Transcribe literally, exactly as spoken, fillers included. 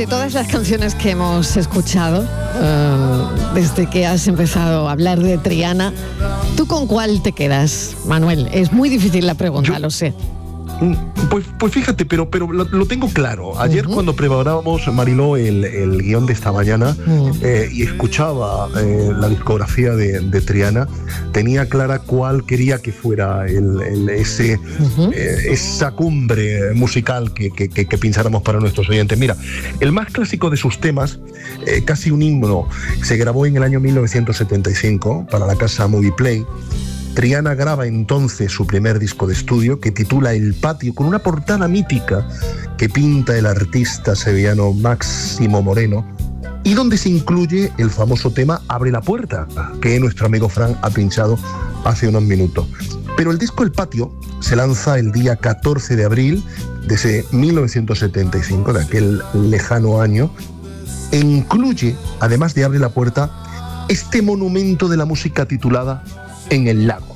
de todas las canciones que hemos escuchado, uh, desde que has empezado a hablar de Triana, ¿tú con cuál te quedas, Manuel? Es muy difícil la pregunta, Yo... lo sé. Pues, pues fíjate, pero, pero lo, lo tengo claro. Ayer uh-huh. cuando preparábamos, Mariló, el, el guión de esta mañana uh-huh. eh, y escuchaba eh, la discografía de, de Triana, tenía clara cuál quería que fuera el, el, ese, uh-huh. eh, esa cumbre musical que, que, que, que pincháramos para nuestros oyentes. Mira, el más clásico de sus temas, eh, casi un himno, se grabó en el año mil novecientos setenta y cinco para la casa Movie Play. Triana graba entonces su primer disco de estudio, que titula El Patio, con una portada mítica que pinta el artista sevillano Máximo Moreno, y donde se incluye el famoso tema Abre la puerta, que nuestro amigo Fran ha pinchado hace unos minutos. Pero el disco El Patio se lanza el día catorce de abril de ese mil novecientos setenta y cinco, de aquel lejano año, e incluye, además de Abre la puerta, este monumento de la música titulada En el lago.